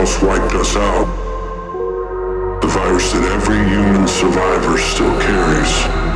else wiped us out, the virus that every human survivor still carries.